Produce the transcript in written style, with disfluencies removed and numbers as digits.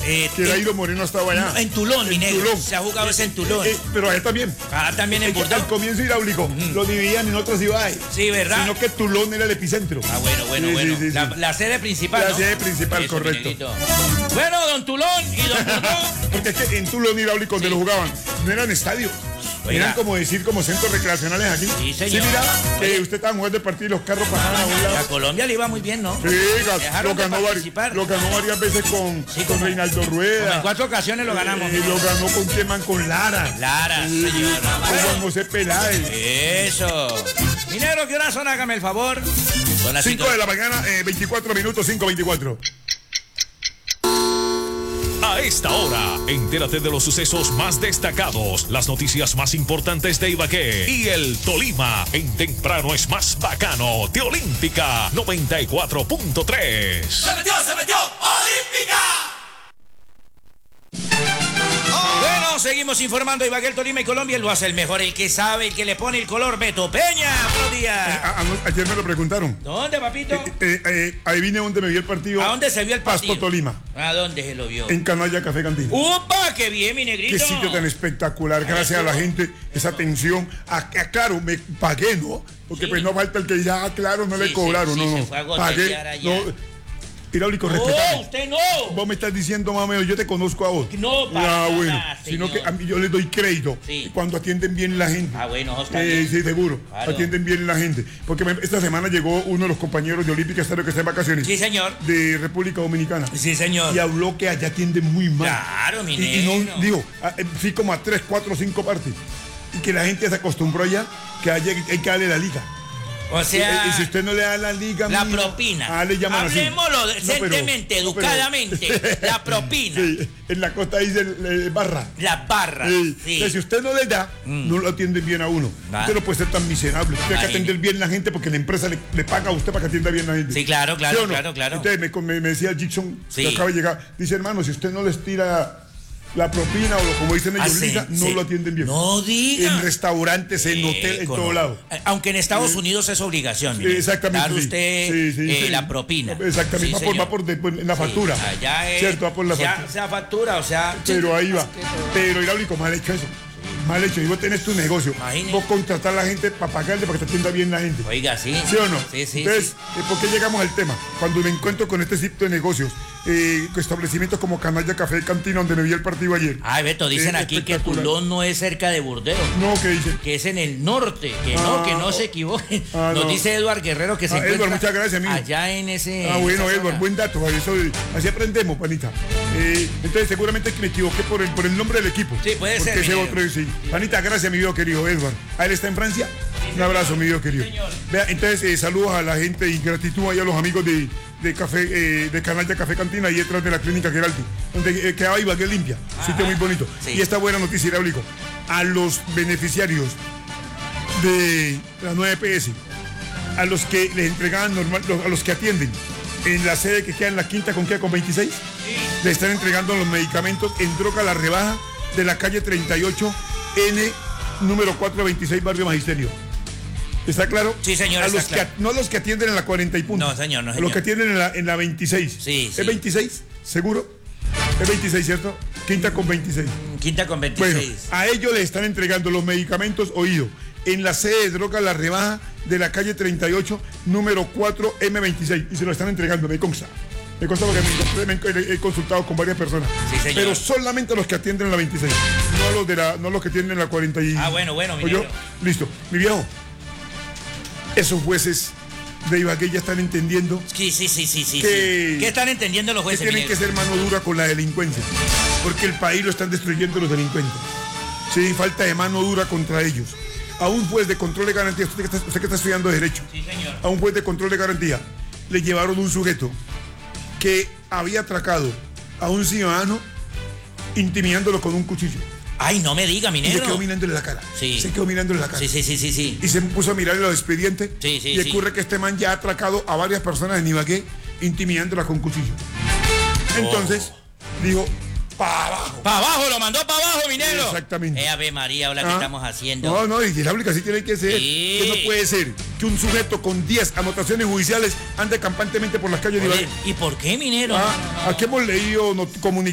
que Dairo Moreno estaba allá. En Tulón, mi negro. Tulón. Se ha jugado ese en Tulón. Pero allá también. También en Bordón. Al comienzo hidráulico lo dividían en otras ciudades. Sí, ¿verdad? Sino que Tulón era el epicentro. Bueno. Sí. La sede principal, La sede principal, eso, correcto. Bueno, don Tulón y don Tulón. Porque es que en Tulón hidráulico donde lo jugaban no eran estadios. Oiga. Eran como decir, como centros recreacionales aquí. Sí, señor. Sí, mira, que usted estaba jugando el partido y los carros pasaban a un lado. A Colombia le iba muy bien, ¿no? Sí, Dejaron de participar. lo ganó varias veces con Reinaldo Rueda. En 4 ocasiones lo ganamos. Y lo ganó con quién, man, con Lara. Lara, señor. Con Juan José Peláez. Eso. Minero, ¿qué hora son? Hágame el favor. Son las 5 de la mañana, 24 minutos, 5:24. A esta hora, entérate de los sucesos más destacados, las noticias más importantes de Ibagué y el Tolima en Temprano es más bacano de Olímpica 94.3. ¡Se metió! ¡Olímpica! Bueno, seguimos informando. Ibagué, el Tolima y Colombia. Él lo hace el mejor, el que sabe, el que le pone el color. Beto Peña. Buenos días. Ayer me lo preguntaron. ¿Dónde, papito? Adivine dónde me vio el partido. ¿A dónde se vio el partido? Pasto Tolima. ¿A dónde se lo vio? En Canalla Café Cantina. ¡Upa! ¡Qué bien, mi negrito! Qué sitio tan espectacular, gracias a la gente, esa atención. Claro, me pagué, ¿no? Porque pues no falta el que ya, claro, no le cobraron, no. Se fue a Pagué, allá. no. Hidráulico, No, respetame. usted no. Vos me estás diciendo, mameo, yo te conozco a vos. No, para bueno, nada, sino señor. que a mí yo les doy crédito cuando atienden bien la gente. Bueno, está bien. Sí, seguro. Claro. Atienden bien la gente. Porque esta semana llegó uno de los compañeros de Olímpica Estéreo que está en vacaciones. Sí, señor. De República Dominicana. Sí, señor. Y habló que allá atienden muy mal. Claro, mi Y no, negro. digo, fui como a 3, 4, 5 partes. Y que la gente se acostumbró allá que allá hay que darle la liga. O sea, y si usted no le da la liga, la mía, propina. le llaman así. Hablemoslo decentemente, educadamente. La propina. Sí, en la costa dice barra. La barra. Sí. Sí. Entonces, si usted no le da, no lo atienden bien a uno. Usted no puede ser tan miserable. Usted tiene que atender bien a la gente porque la empresa le paga a usted para que atienda bien a la gente. Sí, claro. ¿Sí o no? Claro. Entonces me decía Jackson, que acaba de llegar, dice, hermano, si usted no les tira la propina o como dicen ellos, liga, no lo atienden bien. No diga. En restaurantes, en hotel, en todo lado. Aunque en Estados Unidos es obligación. Exactamente. Dar usted la propina. Exactamente. Sí, va por en la factura. Allá es. Cierto, va por la factura. Sea factura, o sea. Pero ahí va. Pero hidráulico, mal hecho eso. Mal hecho. Y vos tenés tu negocio. Imagínate. Vos contratar a la gente para pagarle para que te atienda bien la gente. Oiga, sí. ¿Sí o no? Sí. Entonces, ¿por qué llegamos al tema? Cuando me encuentro con este tipo de negocios, establecimientos como Canalla Café Cantina, donde me vi el partido ayer. Ay, Beto, dicen aquí que Tulón no es cerca de Burdeos. No, ¿qué dicen? Que es en el norte. Que no se equivoquen. Nos no. dice Eduard Guerrero que se encuentra Edward, muchas gracias, amigo. allá en ese. Bueno, esa Edward, zona. buen dato. Así aprendemos, panita. Entonces, seguramente es que me equivoqué por el nombre del equipo. Sí, puede ser, Porque ese mi otro, sí. Panita, gracias, mi Dios querido Edward. ¿A él está en Francia? Un abrazo, mi Dios querido. señor. Vea, entonces, saludos a la gente y gratitud ahí a los amigos de Café, de Canalla Café Cantina y detrás de la clínica Geraldi, donde quedaba Ibagué limpia. Sitio muy bonito. Sí. Y esta buena noticia, hidráulico. A los beneficiarios de la 9PS, a los que les entregaban a los que atienden en la sede que queda en la quinta con 26, le están entregando los medicamentos en droga la rebaja de la calle 38 N número 426 Barrio Magisterio. ¿Está claro? Sí, señor, A está los claro. no los que atienden en la 40 y punto. No, señor, no, A señor. los que atienden en la 26. Sí. ¿Es 26? ¿Seguro? Es 26, ¿cierto? Quinta con 26. Quinta con Bueno, 26. a ellos les están entregando los medicamentos, oído, en la sede de droga La Rebaja de la calle 38, número 4M26. Y se lo están entregando, me consta. Me consta porque he consultado con varias personas. Sí, señor. Pero solamente a los que atienden en la 26. No los que atienden en la 40 y... Bueno, mi ¿Oyó? negro. Listo. Mi viejo, esos jueces de Ibagué ya están entendiendo Sí. que- ¿Qué están entendiendo los que jueces? tienen mi que negro? ser mano dura con la delincuencia, porque el país lo están destruyendo los delincuentes. Sí, falta de mano dura contra ellos. A un juez de control de garantía, usted que está estudiando Derecho, Sí, señor. a un juez de control de garantía le llevaron un sujeto que había atracado a un ciudadano intimidándolo con un cuchillo. Ay, no me diga, mi Y se negro. quedó mirándole la cara. Sí. Se quedó mirándole la cara. Sí. Y se puso a mirarle los expedientes. Sí, y ocurre que este man ya ha atracado a varias personas en Ibagué intimidándolas con cuchillo. Entonces, dijo, para abajo. Para abajo, lo mandó para abajo, mi negro. Exactamente. Ave María, hola, ¿qué estamos haciendo? No, y hidráulica así tiene que ser. Sí. Que no puede ser que un sujeto con 10 anotaciones judiciales ande campantemente por las calles de Ibagué. ¿Y por qué, mi negro? Aquí hemos leído comunicaciones